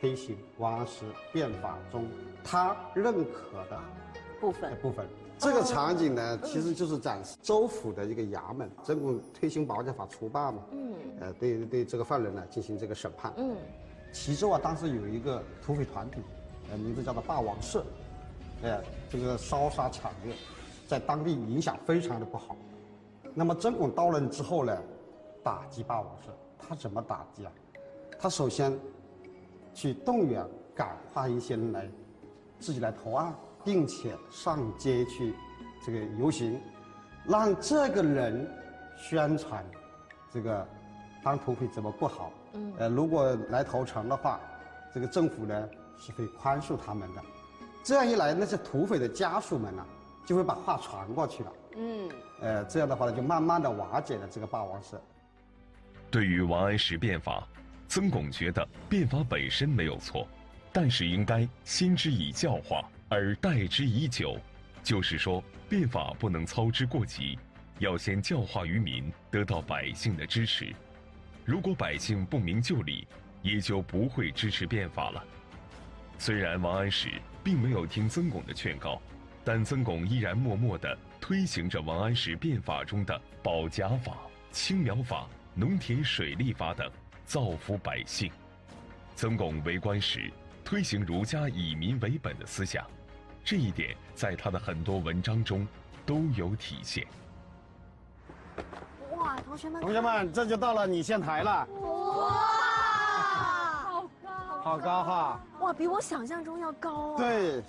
推行王安石变法中他认可的部分。这个场景呢，其实就是展示州府的一个衙门，曾巩推行保驾法除罢嘛，对这个犯人呢进行这个审判。齐州啊，当时有一个土匪团体，名字叫做霸王社，这个烧杀抢掠，在当地影响非常的不好。那么曾巩到任之后呢，打击霸王社，他怎么打击啊？他首先去动员感化一些人来自己来投案，并且上街去这个游行，让这个人宣传这个当土匪怎么不好。如果来投诚的话，这个政府呢是会宽恕他们的。这样一来，那些土匪的家属们呢，就会把话传过去了。这样的话呢，就慢慢的瓦解了这个霸王社。 对于王安石变法，曾巩觉得变法本身没有错，但是应该先之以教化，而待之以久。就是说，变法不能操之过急，要先教化于民，得到百姓的支持。如果百姓不明就里，也就不会支持变法了。虽然王安石并没有听曾巩的劝告，但曾巩依然默默地推行着王安石变法中的保甲法、青苗法、农田水利法等，造福百姓。曾巩为官时推行儒家以民为本的思想，这一点在他的很多文章中都有体现。 哇，同学们，这就到了拟县台了。 哇， 好高哈！ 哇，比我想象中要高啊。 对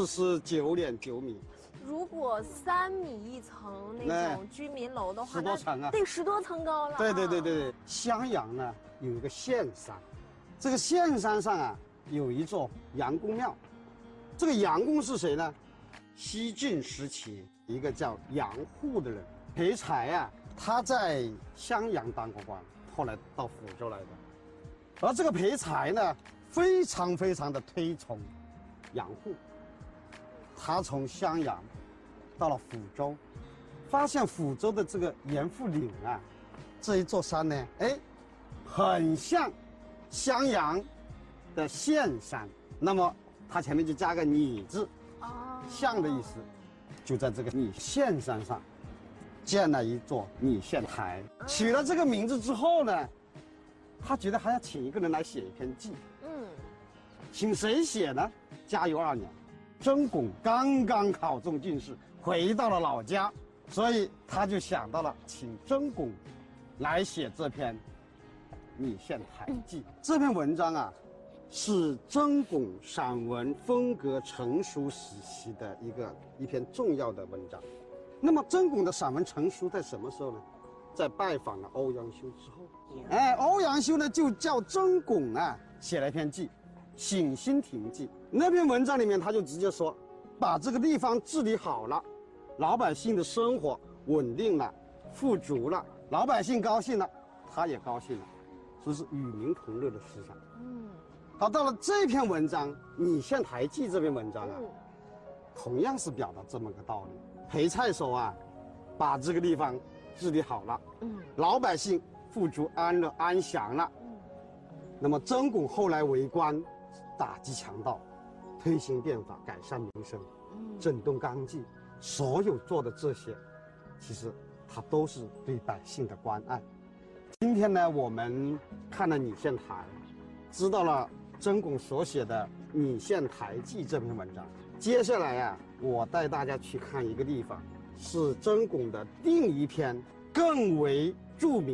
，49.9米。 如果3米1层那种居民楼的话， 那10多层啊， 得10多层高了。 对。襄阳呢有一个岘山，这个岘山上啊有一座杨公庙。这个杨公是谁呢？西晋时期一个叫杨户的人，裴才啊，他在襄阳当过官，后来到抚州来的。而这个裴才呢，非常的推崇杨户。他从襄阳到了抚州，发现抚州的这个严复岭啊，这一座山呢，很像襄阳的岘山。那么它前面就加个拟字，像的意思，就在这个拟县山上建了一座拟县台。取了这个名字之后呢，他觉得还要请一个人来写一篇记。请谁写呢？嘉佑2年，曾巩刚刚考中进士，回到了老家，所以他就想到了请曾巩来写这篇拟县台记。这篇文章啊，是曾巩散文风格成熟时期的一篇重要的文章。那么曾巩的散文成熟在什么时候呢？在拜访了欧阳修之后。欧阳修呢就叫曾巩啊写了一篇记《省心亭记》。那篇文章里面他就直接说，把这个地方治理好了，老百姓的生活稳定了，富足了，老百姓高兴了，他也高兴了，所以是与民同乐的思想。好，到了这篇文章《拟县台记》这篇文章啊，同样是表达这么个道理。裴菜说啊，把这个地方治理好了，老百姓富足安乐安详了。那么曾巩后来为官，打击强盗，推行变法，改善民生，震动纲纪，所有做的这些，其实他都是对百姓的关爱。今天呢，我们看了拟县台，知道了曾巩所写的《拟县台记》这篇文章。接下来啊，我带大家去看一个地方，是曾巩的另一篇更为著名